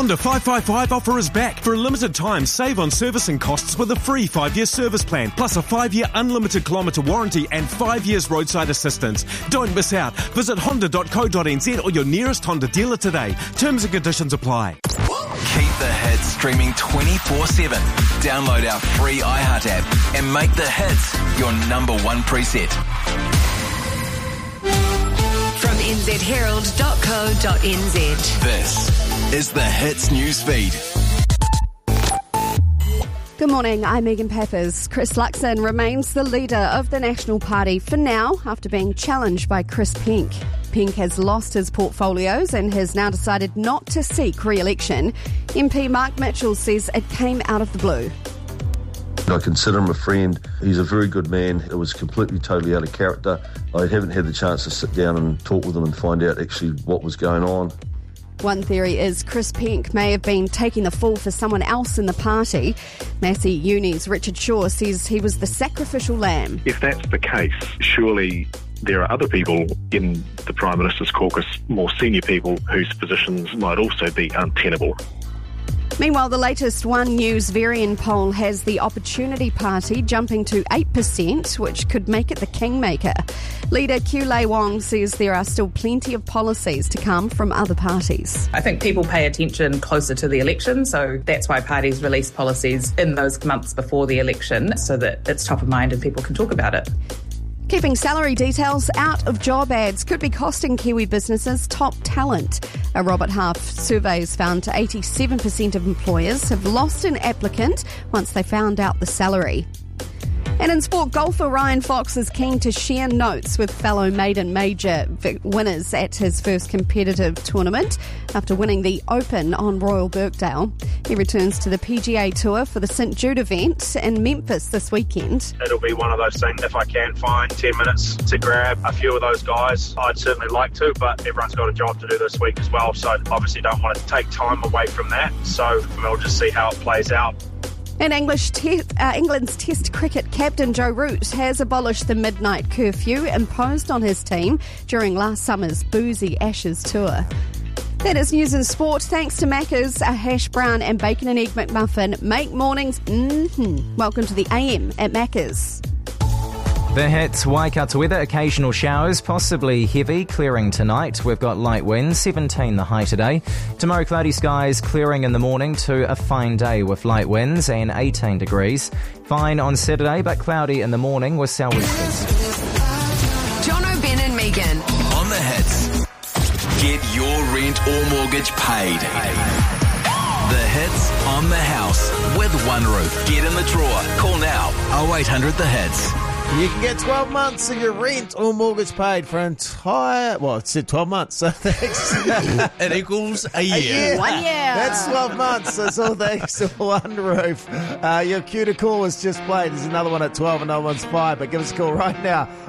Honda 555 offer is back. For a limited time, save on servicing costs with a free 5-year service plan, plus a 5-year unlimited kilometre warranty and 5 years roadside assistance. Don't miss out. Visit honda.co.nz or your nearest Honda dealer today. Terms and conditions apply. Keep the hits streaming 24/7. Download our free iHeart app and make the hits your number one preset. From nzherald.co.nz. This is the Hits News Feed. Good morning, I'm Megan Peppers. Chris Luxon remains the leader of the National Party for now after being challenged by Chris Pink. Pink has lost his portfolios and has now decided not to seek re-election. MP Mark Mitchell says it came out of the blue. I consider him a friend. He's a very good man. It was completely, totally out of character. I haven't had the chance to sit down and talk with him and find out actually what was going on. One theory is Chris Pink may have been taking the fall for someone else in the party. Massey Uni's Richard Shaw says he was the sacrificial lamb. If that's the case, surely there are other people in the Prime Minister's caucus, more senior people, whose positions might also be untenable. Meanwhile, the latest One News Varian poll has the Opportunity Party jumping to 8%, which could make it the kingmaker. Leader Q Lei Wong says there are still plenty of policies to come from other parties. I think people pay attention closer to the election, so that's why parties release policies in those months before the election so that it's top of mind and people can talk about it. Keeping salary details out of job ads could be costing Kiwi businesses top talent. A Robert Half survey has found 87% of employers have lost an applicant once they found out the salary. And in sport, golfer Ryan Fox is keen to share notes with fellow maiden major winners at his first competitive tournament after winning the Open on Royal Birkdale. He returns to the PGA Tour for the St Jude event in Memphis this weekend. It'll be one of those things, if I can find 10 minutes to grab a few of those guys, I'd certainly like to, but everyone's got a job to do this week as well, so obviously don't want to take time away from that. So we'll just see how it plays out. And England's Test cricket captain Joe Root has abolished the midnight curfew imposed on his team during last summer's boozy Ashes tour. That is news and sport. Thanks to Macca's, a hash brown and bacon and egg McMuffin make mornings. Welcome to the AM at Macca's. The hits, Waikato weather, occasional showers, possibly heavy, clearing tonight. We've got light winds, 17 the high today. Tomorrow, cloudy skies, clearing in the morning to a fine day with light winds and 18 degrees. Fine on Saturday, but cloudy in the morning with sou'westers. John O'Ben and Megan. On the hits, get your rent or mortgage paid. The hits on the house with One Roof. Get in the drawer. Call now. 0800 the hits. You can get 12 months of your rent or mortgage paid for entire... Well, it said 12 months, so thanks. It equals a year. 1 year. That's 12 months. That's all thanks to One Roof. Your cue to call is just played. There's another one at 12, another one's 5, but give us a call right now.